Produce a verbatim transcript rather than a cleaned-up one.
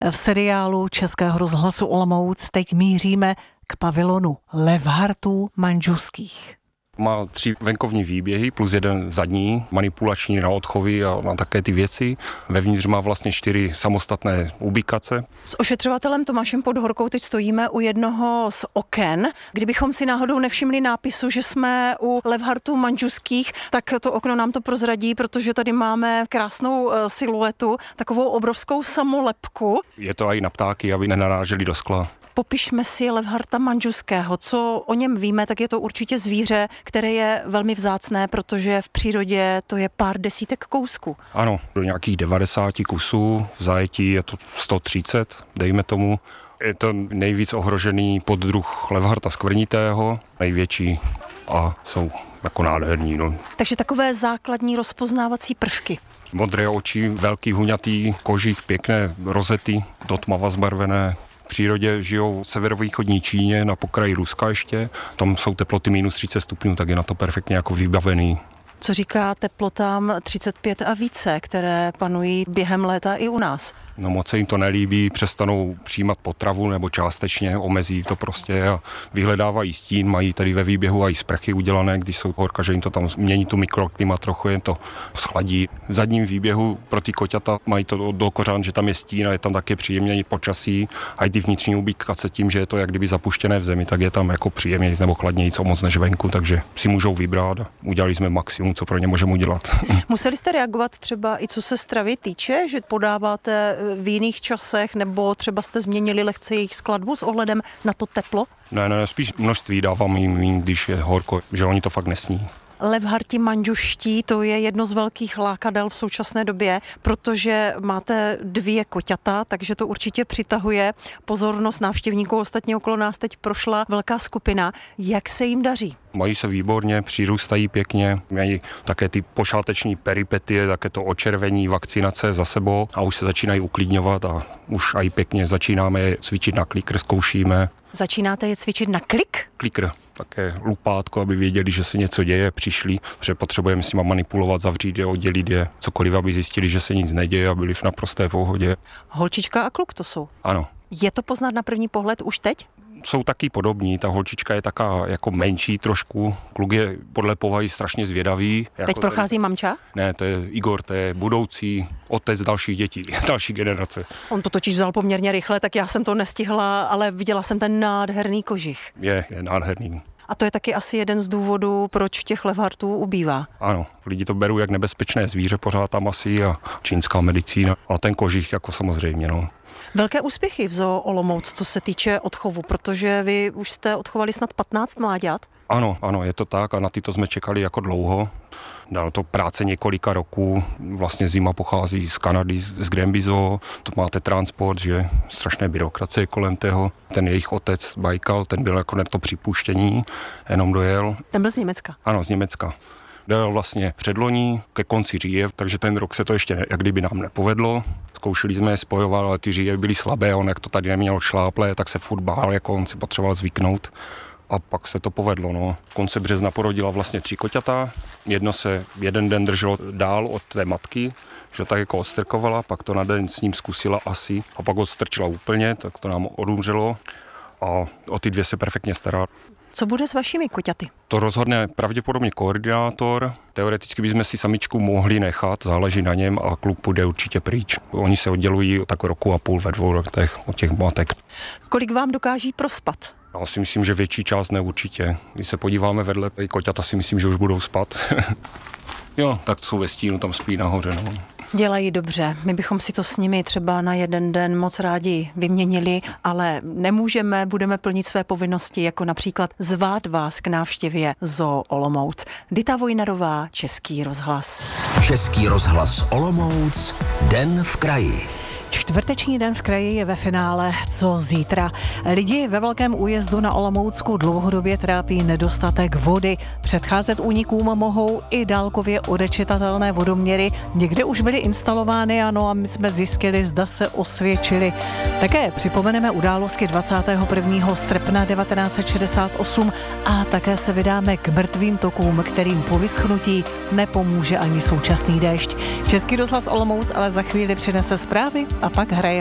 V seriálu Českého rozhlasu Olomouc teď míříme k pavilonu Levhartů Mandžuských. Má tři venkovní výběhy plus jeden zadní, manipulační na odchovy a na také ty věci. Vevnitř má vlastně čtyři samostatné ubikace. S ošetřovatelem Tomášem Podhorkou teď stojíme u jednoho z oken. Kdybychom si náhodou nevšimli nápisu, že jsme u Levhartů Mandžuských, tak to okno nám to prozradí, protože tady máme krásnou siluetu, takovou obrovskou samolepku. Je to i na ptáky, aby nenaráželi do skla. Popišme si Levharta Mandžuského. Co o něm víme, tak je to určitě zvíře, které je velmi vzácné, protože v přírodě to je pár desítek kousků. Ano, do nějakých devadesáti kusů, v zajetí je to sto třicet, dejme tomu. Je to nejvíc ohrožený poddruh Levharta skvrnitého, největší a jsou jako nádherní. No. Takže takové základní rozpoznávací prvky. Modré oči, velký huňatý kožich, pěkné rozety, do tmava zbarvené. V přírodě žijou v severovýchodní Číně, na pokraji Ruska ještě. Tam jsou teploty minus třicet stupňů, tak je na to perfektně jako vybavený. Co říká teplotám třicet pět a více, které panují během léta i u nás? No moc se jim to nelíbí, přestanou přijímat potravu nebo částečně, omezí to prostě a vyhledávají stín, mají tady ve výběhu i sprchy udělané, když jsou horka, že jim to tam mění tu mikroklima, trochu jen to schladí. V zadním výběhu pro ty koťata mají to do kořán, že tam je stín a je tam taky příjemně počasí a i ty vnitřní ubíkace tím, že je to jak kdyby zapuštěné v zemi, tak je tam jako příjemněji nebo chladněji, co moc než venku, takže si můžou vybrat a udělali jsme maximum, co pro ně můžeme udělat. Museli jste reagovat třeba i co se stravy týče, že podáváte v jiných časech, nebo třeba jste změnili lehce jejich skladbu s ohledem na to teplo? Ne, ne, spíš množství dávám jim, když je horko, že oni to fakt nesní. Levharti Mandžuští, to je jedno z velkých lákadel v současné době, protože máte dvě koťata, takže to určitě přitahuje pozornost návštěvníků. Ostatně okolo nás teď prošla velká skupina. Jak se jim daří? Mají se výborně, přírůstají pěkně, mají také ty počáteční peripetie, také to očervení, vakcinace za sebou a už se začínají uklidňovat a už aj pěkně začínáme je cvičit na klikr, zkoušíme. Začínáte je cvičit na klik? Klikr, také lupátko, aby věděli, že se něco děje, přišli, protože potřebujeme s nimi manipulovat, zavřít je, oddělit je, cokoliv, aby zjistili, že se nic neděje a byli v naprosté pohodě. Holčička a kluk to jsou? Ano. Je to poznat na první pohled už teď? Jsou taky podobní, ta holčička je taká jako menší trošku, kluk je podle povahy strašně zvědavý. Teď jako prochází ten... mamča? Ne, to je Igor, to je budoucí otec dalších dětí, další generace. On to totiž vzal poměrně rychle, tak já jsem to nestihla, ale viděla jsem ten nádherný kožich. Je, je nádherný. A to je taky asi jeden z důvodů, proč těch Levhartů ubývá. Ano, lidi to berou jak nebezpečné zvíře pořád tam asi a čínská medicína a ten kožich jako samozřejmě, no. Velké úspěchy v Zoo Olomouc, co se týče odchovu, protože vy už jste odchovali snad patnáct mláďat. Ano, ano, je to tak a na tyto jsme čekali jako dlouho. Dalo to práce několika roků, vlastně zima pochází z Kanady, z Granby Zoo, to máte transport, že strašné byrokracie kolem toho. Ten jejich otec Bajkal, ten byl jako na to připuštění, jenom dojel. Ten byl z Německa? Ano, z Německa. Dojel vlastně předloní ke konci říje, takže ten rok se to ještě jak kdyby nám nepovedlo. Zkoušeli jsme je spojovat, ale ty říje byly slabé, on jak to tady neměl šláple, tak se furt bál, jako on si potřeboval zvyknout. A pak se to povedlo, no. Konce března porodila vlastně tři koťata. Jedno se jeden den drželo dál od té matky, že tak jako odstrkovala, pak to na den s ním zkusila asi a pak odstrčila úplně, tak to nám odumřelo a o ty dvě se perfektně stará. Co bude s vašimi koťaty? To rozhodne pravděpodobně koordinátor. Teoreticky bychom si samičku mohli nechat, záleží na něm a kluk půjde určitě pryč. Oni se oddělují tak roku a půl ve dvou letech od těch matek. Kolik vám dokáží prospat? Já si myslím, že větší část ne určitě. Když se podíváme vedle, ty koťata si myslím, že už budou spát. Jo, tak jsou ve stínu, tam spí nahoře. No. Dělají dobře. My bychom si to s nimi třeba na jeden den moc rádi vyměnili, ale nemůžeme, budeme plnit své povinnosti, jako například zvát vás k návštěvě Zoo Olomouc. Dita Vojnarová, Český rozhlas. Český rozhlas Olomouc, Den v kraji. Čtvrteční Den v kraji je ve finále Co zítra. Lidi ve velkém újezdu na Olomoucku dlouhodobě trápí nedostatek vody. Předcházet únikům mohou i dálkově odečitatelné vodoměry. Někde už byly instalovány, ano, a my jsme zjistili, zda se osvědčily. Také připomeneme události dvacátého prvního srpna devatenáct set šedesát osm a také se vydáme k mrtvým tokům, kterým po vyschnutí nepomůže ani současný déšť. Český rozhlas Olomouc ale za chvíli přinese zprávy a pak hrajeme.